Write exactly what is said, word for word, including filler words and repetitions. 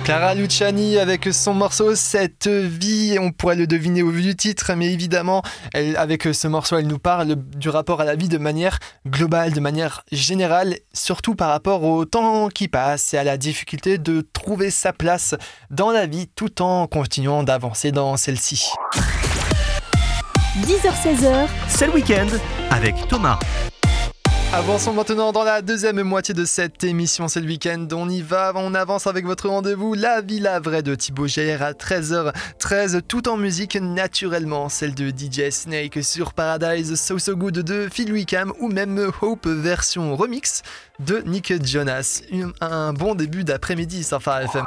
Clara Luciani avec son morceau Cette vie, on pourrait le deviner au vu du titre, mais évidemment, elle, avec ce morceau, elle nous parle du rapport à la vie de manière globale, de manière générale, surtout par rapport au temps qui passe et à la difficulté de trouver sa place dans la vie tout en continuant d'avancer dans celle-ci. dix heures seize heures, c'est le week-end avec Thomas. Avançons maintenant dans la deuxième moitié de cette émission, c'est le week-end, on y va, on avance avec votre rendez-vous, la Villa Vraie de Thibaut Jair à treize heures treize, tout en musique naturellement, celle de D J Snake sur Paradise, So So Good de Phil Wickham ou même Hope version remix de Nick Jonas. Un bon début d'après-midi sur Phare F M.